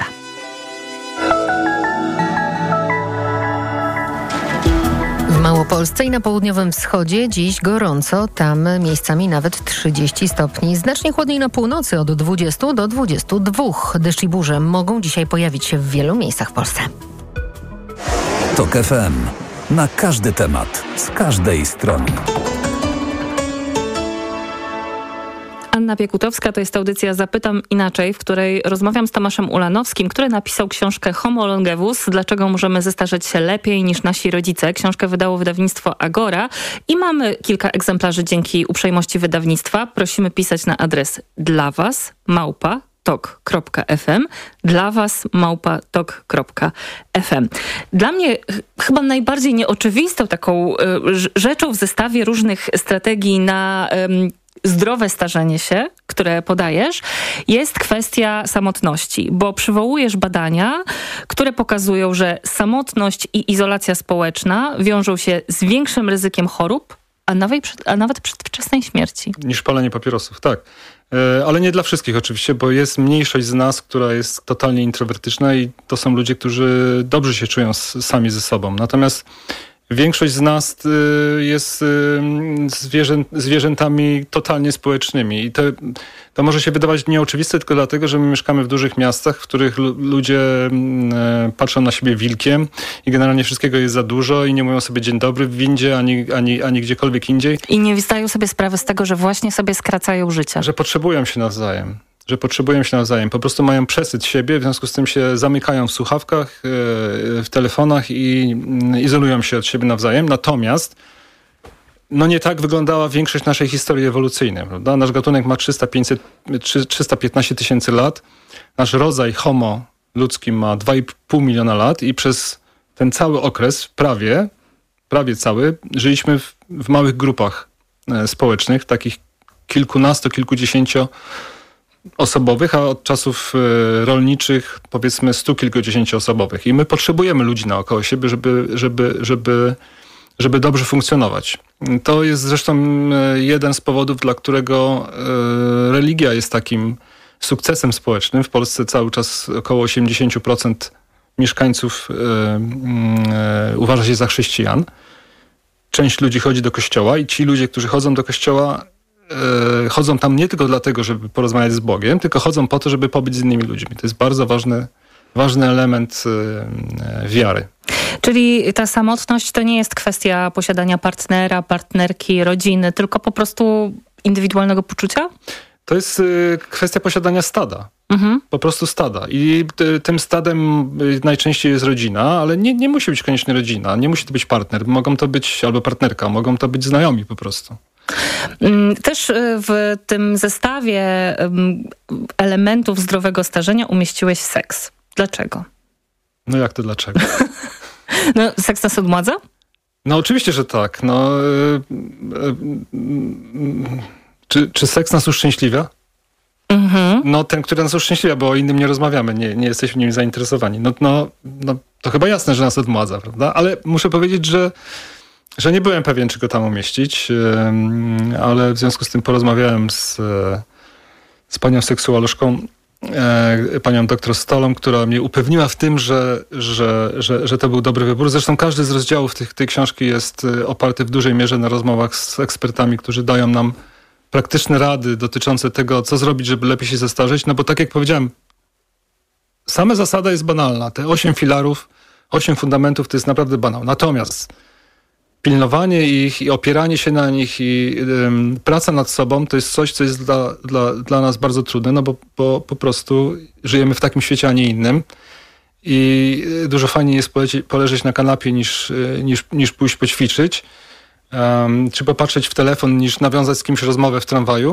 W Małopolsce i na południowym wschodzie dziś gorąco, tam miejscami nawet 30 stopni. Znacznie chłodniej na północy, od 20 do 22. Deszcz i burze mogą dzisiaj pojawić się w wielu miejscach w Polsce. TOK FM. Na każdy temat, z każdej strony. Anna Piekutowska, to jest audycja Zapytam Inaczej, w której rozmawiam z Tomaszem Ulanowskim, który napisał książkę Homo Longevus, dlaczego możemy zestarzeć się lepiej niż nasi rodzice. Książkę wydało wydawnictwo Agora i mamy kilka egzemplarzy dzięki uprzejmości wydawnictwa. Prosimy pisać na adres dla was @tok.fm, dla was @tok.fm. Dla mnie chyba najbardziej nieoczywistą taką rzeczą w zestawie różnych strategii na zdrowe starzenie się, które podajesz, jest kwestia samotności, bo przywołujesz badania, które pokazują, że samotność i izolacja społeczna wiążą się z większym ryzykiem chorób, a nawet przedwczesnej śmierci. Niż palenie papierosów, tak. Ale nie dla wszystkich oczywiście, bo jest mniejszość z nas, która jest totalnie introwertyczna i to są ludzie, którzy dobrze się czują sami ze sobą. Natomiast większość z nas jest zwierzętami totalnie społecznymi i to może się wydawać nieoczywiste tylko dlatego, że my mieszkamy w dużych miastach, w których ludzie patrzą na siebie wilkiem i generalnie wszystkiego jest za dużo i nie mówią sobie dzień dobry w windzie, ani gdziekolwiek indziej. I nie zdają sobie sprawy z tego, że właśnie sobie skracają życie. Że potrzebują się nawzajem. Po prostu mają przesyt siebie, w związku z tym się zamykają w słuchawkach, w telefonach i izolują się od siebie nawzajem. Natomiast nie tak wyglądała większość naszej historii ewolucyjnej, prawda? Nasz gatunek ma 315 tysięcy lat. Nasz rodzaj Homo ludzki ma 2,5 miliona lat i przez ten cały okres, prawie cały, żyliśmy w małych grupach społecznych, takich kilkudziesięcioosobowych, a od czasów rolniczych powiedzmy 100-kilkudziesięcioosobowych. I my potrzebujemy ludzi naokoło siebie, żeby dobrze funkcjonować. To jest zresztą jeden z powodów, dla którego religia jest takim sukcesem społecznym. W Polsce cały czas około 80% mieszkańców uważa się za chrześcijan. Część ludzi chodzi do kościoła i ci ludzie, którzy chodzą do kościoła, chodzą tam nie tylko dlatego, żeby porozmawiać z Bogiem, tylko chodzą po to, żeby pobyć z innymi ludźmi. To jest bardzo ważny element wiary. Czyli ta samotność to nie jest kwestia posiadania partnera, partnerki, rodziny, tylko po prostu indywidualnego poczucia? To jest kwestia posiadania stada. Po prostu stada. I tym stadem najczęściej jest rodzina, ale nie musi być koniecznie rodzina. Nie musi to być partner. Mogą to być albo partnerka, mogą to być znajomi po prostu. Też w tym zestawie elementów zdrowego starzenia umieściłeś seks. Dlaczego? No jak to dlaczego? Seks nas odmładza? No oczywiście, że tak. Czy seks nas uszczęśliwia? No ten, który nas uszczęśliwia, bo o innym nie rozmawiamy, nie jesteśmy nim zainteresowani. To chyba jasne, że nas odmładza, prawda? Ale muszę powiedzieć, że nie byłem pewien, czy go tam umieścić, ale w związku z tym porozmawiałem z panią seksuolożką, panią doktor Stolą, która mnie upewniła w tym, że to był dobry wybór. Zresztą każdy z rozdziałów tej książki jest oparty w dużej mierze na rozmowach z ekspertami, którzy dają nam praktyczne rady dotyczące tego, co zrobić, żeby lepiej się zestarzeć. No bo tak jak powiedziałem, sama zasada jest banalna. Te 8 filarów, 8 fundamentów to jest naprawdę banał. Natomiast pilnowanie ich i opieranie się na nich i praca nad sobą to jest coś, co jest dla nas bardzo trudne, no bo po prostu żyjemy w takim świecie, a nie innym. I dużo fajniej jest poleżeć na kanapie niż pójść poćwiczyć. Czy popatrzeć w telefon, niż nawiązać z kimś rozmowę w tramwaju.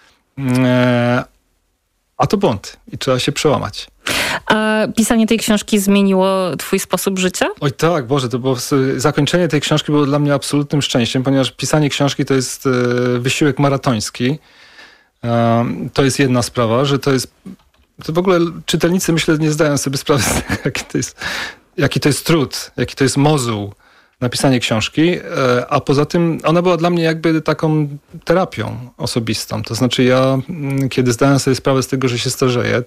A to błąd i trzeba się przełamać. A pisanie tej książki zmieniło twój sposób życia? Oj tak, Boże, to było zakończenie tej książki było dla mnie absolutnym szczęściem, ponieważ pisanie książki to jest wysiłek maratoński. To jest jedna sprawa, że to w ogóle czytelnicy, myślę, nie zdają sobie sprawy z tego, jaki to jest trud, jaki to jest mozuł napisanie książki, a poza tym ona była dla mnie jakby taką terapią osobistą. To znaczy ja, kiedy zdałem sobie sprawę z tego, że się starzeję,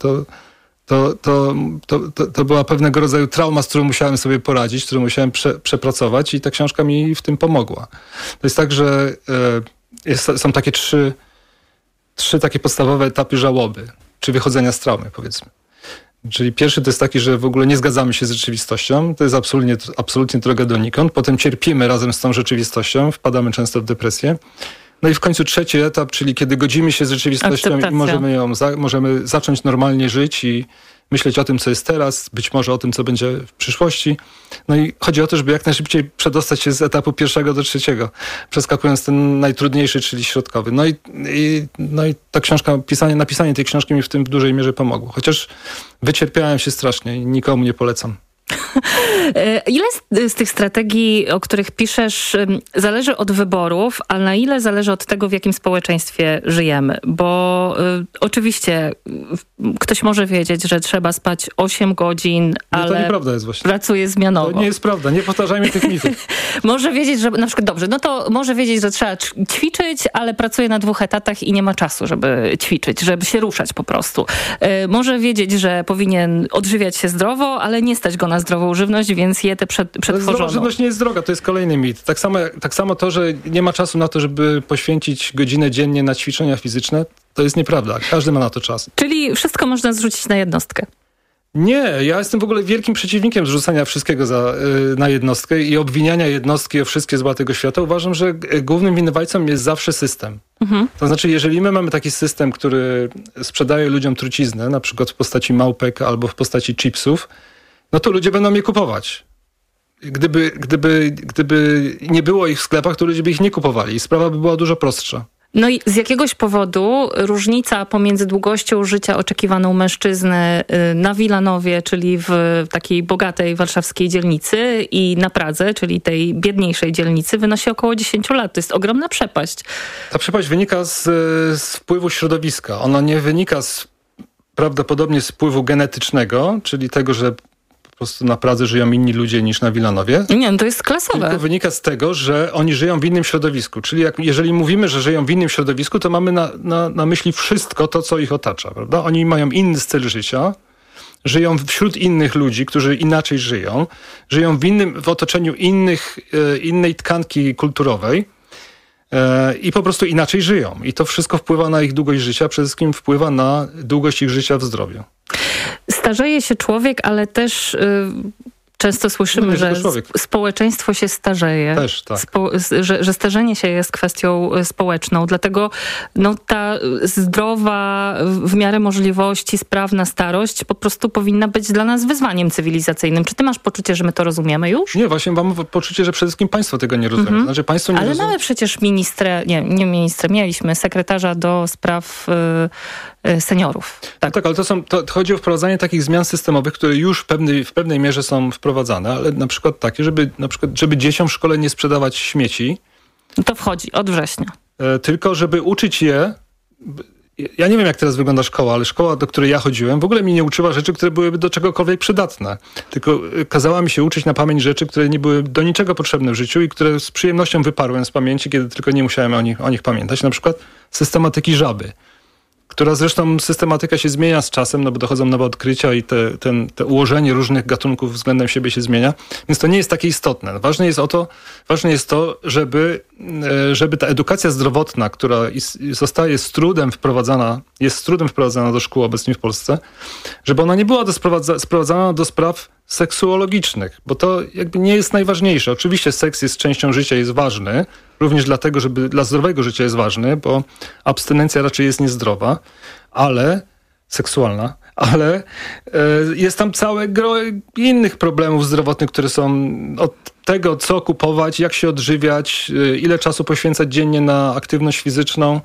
to była pewnego rodzaju trauma, z którą musiałem sobie poradzić, którą musiałem przepracować i ta książka mi w tym pomogła. To jest tak, że są takie trzy takie podstawowe etapy żałoby, czy wychodzenia z traumy, powiedzmy. Czyli pierwszy to jest taki, że w ogóle nie zgadzamy się z rzeczywistością. To jest absolutnie droga donikąd. Potem cierpimy razem z tą rzeczywistością. Wpadamy często w depresję. No i w końcu trzeci etap, czyli kiedy godzimy się z rzeczywistością i możemy zacząć normalnie żyć i myśleć o tym, co jest teraz, być może o tym, co będzie w przyszłości. No i chodzi o to, żeby jak najszybciej przedostać się z etapu 1 do 3, przeskakując ten najtrudniejszy, czyli środkowy. No i ta książka, napisanie tej książki mi w tym w dużej mierze pomogło. Chociaż wycierpiałem się strasznie i nikomu nie polecam. Ile z tych strategii, o których piszesz, zależy od wyborów, a na ile zależy od tego, w jakim społeczeństwie żyjemy? Bo oczywiście ktoś może wiedzieć, że trzeba spać 8 godzin, ale to nieprawda jest właśnie. Pracuje zmianowo. To nie jest prawda, nie powtarzajmy tych mitów. Może wiedzieć, że na przykład może wiedzieć, że trzeba ćwiczyć, ale pracuje na 2 etatach i nie ma czasu, żeby ćwiczyć, żeby się ruszać po prostu. Może wiedzieć, że powinien odżywiać się zdrowo, ale nie stać go na zdrową żywność, więc je tę przetworzoną. Zdrowa żywność nie jest droga, to jest kolejny mit. Tak samo to, że nie ma czasu na to, żeby poświęcić godzinę dziennie na ćwiczenia fizyczne, to jest nieprawda. Każdy ma na to czas. Czyli wszystko można zrzucić na jednostkę. Nie, ja jestem w ogóle wielkim przeciwnikiem zrzucania wszystkiego na jednostkę i obwiniania jednostki o wszystkie zła tego świata. Uważam, że głównym winowajcą jest zawsze system. To znaczy, jeżeli my mamy taki system, który sprzedaje ludziom truciznę, na przykład w postaci małpek albo w postaci chipsów, no to ludzie będą je kupować. Gdyby nie było ich w sklepach, to ludzie by ich nie kupowali i sprawa by była dużo prostsza. No i z jakiegoś powodu różnica pomiędzy długością życia oczekiwaną mężczyzny na Wilanowie, czyli w takiej bogatej warszawskiej dzielnicy, i na Pradze, czyli tej biedniejszej dzielnicy, wynosi około 10 lat. To jest ogromna przepaść. Ta przepaść wynika z wpływu środowiska. Ona nie wynika prawdopodobnie z wpływu genetycznego, czyli tego, że po prostu na Pradze żyją inni ludzie niż na Wilanowie. Nie, no to jest klasowe. Tylko wynika z tego, że oni żyją w innym środowisku. Czyli jeżeli mówimy, że żyją w innym środowisku, to mamy na myśli wszystko to, co ich otacza, prawda? Oni mają inny styl życia, żyją wśród innych ludzi, którzy inaczej żyją, żyją w otoczeniu innej tkanki kulturowej i po prostu inaczej żyją. I to wszystko wpływa na ich długość życia, przede wszystkim wpływa na długość ich życia w zdrowiu. Starzeje się człowiek, ale też często słyszymy, że społeczeństwo się starzeje. Też, tak. Że starzenie się jest kwestią społeczną. Dlatego ta zdrowa, w miarę możliwości, sprawna starość po prostu powinna być dla nas wyzwaniem cywilizacyjnym. Czy ty masz poczucie, że my to rozumiemy już? Nie, właśnie mam poczucie, że przede wszystkim państwo tego nie rozumie. Znaczy, państwo nie rozumie. Mamy przecież mieliśmy sekretarza do spraw seniorów. Tak, ale to chodzi o wprowadzanie takich zmian systemowych, które już w pewnej mierze są wprowadzane, ale na przykład takie, żeby dzieciom w szkole nie sprzedawać śmieci. To wchodzi od września. Tylko żeby uczyć je. Ja nie wiem, jak teraz wygląda szkoła, ale szkoła, do której ja chodziłem, w ogóle mi nie uczyła rzeczy, które byłyby do czegokolwiek przydatne. Tylko kazała mi się uczyć na pamięć rzeczy, które nie były do niczego potrzebne w życiu i które z przyjemnością wyparłem z pamięci, kiedy tylko nie musiałem o nich pamiętać. Na przykład systematyki żaby, która zresztą systematyka się zmienia z czasem, bo dochodzą nowe odkrycia i te ułożenie różnych gatunków względem siebie się zmienia, więc to nie jest takie istotne. Ważne jest to, żeby ta edukacja zdrowotna, która jest z trudem wprowadzana do szkół obecnie w Polsce, żeby ona nie była sprowadzana do spraw seksuologicznych, bo to jakby nie jest najważniejsze. Oczywiście seks jest częścią życia, jest ważny, również dlatego, dla zdrowego życia jest ważny, bo abstynencja raczej jest niezdrowa, seksualna, ale jest tam całe gro innych problemów zdrowotnych, które są od tego, co kupować, jak się odżywiać, ile czasu poświęcać dziennie na aktywność fizyczną,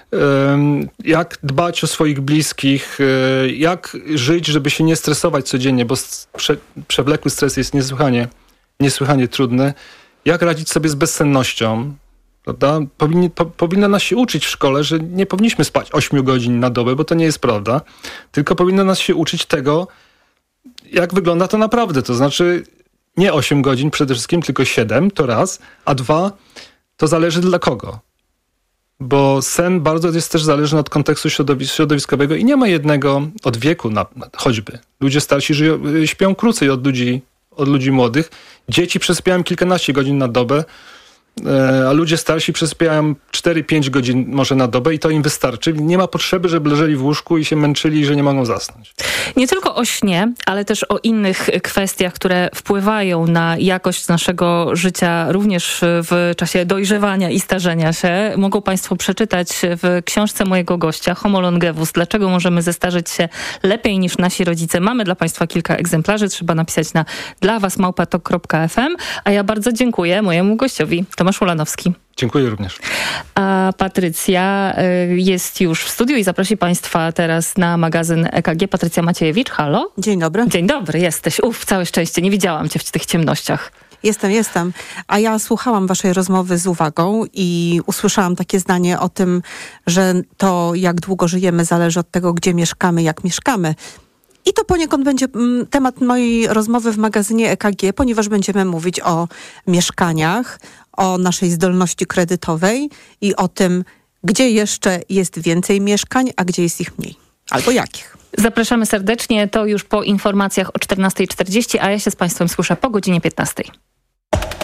jak dbać o swoich bliskich, jak żyć, żeby się nie stresować codziennie, bo przewlekły stres jest niesłychanie trudny, jak radzić sobie z bezsennością. Prawda? Powinno nas się uczyć w szkole, że nie powinniśmy spać 8 godzin na dobę, bo to nie jest prawda, tylko powinno nas się uczyć tego, jak wygląda to naprawdę. To znaczy nie 8 godzin przede wszystkim, tylko 7, to raz, a 2, to zależy dla kogo. Bo sen bardzo jest też zależny od kontekstu środowiskowego i nie ma jednego od wieku choćby. Ludzie starsi śpią krócej od ludzi młodych. Dzieci przesypiają kilkanaście godzin na dobę. a ludzie starsi przesypiają 4-5 godzin może na dobę i to im wystarczy. Nie ma potrzeby, żeby leżeli w łóżku i się męczyli, że nie mogą zasnąć. Nie tylko o śnie, ale też o innych kwestiach, które wpływają na jakość naszego życia również w czasie dojrzewania i starzenia się. Mogą Państwo przeczytać w książce mojego gościa Homo longevus, dlaczego możemy zestarzeć się lepiej niż nasi rodzice. Mamy dla Państwa kilka egzemplarzy, trzeba napisać na dlawasmałpa.tok.fm, a ja bardzo dziękuję mojemu gościowi, Tomasz Ulanowski. Dziękuję również. A Patrycja jest już w studiu i zaprosi Państwa teraz na magazyn EKG. Patrycja Maciejewicz, halo? Dzień dobry. Dzień dobry, jesteś. Całe szczęście, nie widziałam Cię w tych ciemnościach. Jestem. A ja słuchałam waszej rozmowy z uwagą i usłyszałam takie zdanie o tym, że to jak długo żyjemy zależy od tego, gdzie mieszkamy, jak mieszkamy. I to poniekąd będzie temat mojej rozmowy w magazynie EKG, ponieważ będziemy mówić o mieszkaniach, o naszej zdolności kredytowej i o tym, gdzie jeszcze jest więcej mieszkań, a gdzie jest ich mniej. Albo jakich. Zapraszamy serdecznie, to już po informacjach o 14:40, a ja się z Państwem słyszę po godzinie 15:00.